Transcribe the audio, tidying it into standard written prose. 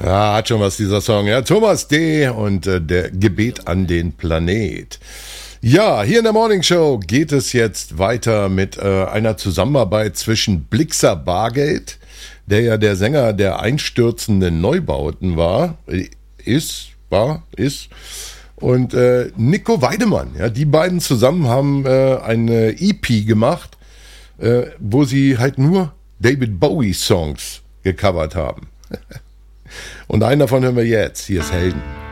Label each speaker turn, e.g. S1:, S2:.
S1: Ja, hat schon was dieser Song. Ja, Thomas D. und der Gebet an den Planet. Ja, hier in der Morning Show geht es jetzt weiter mit einer Zusammenarbeit zwischen Blixer Bargeld, der ja der Sänger der einstürzenden Neubauten ist, und Nico Weidemann. Ja, die beiden zusammen haben eine EP gemacht, wo sie halt nur David Bowie Songs gecovert haben. Und einen davon hören wir jetzt. Hier ist Helden.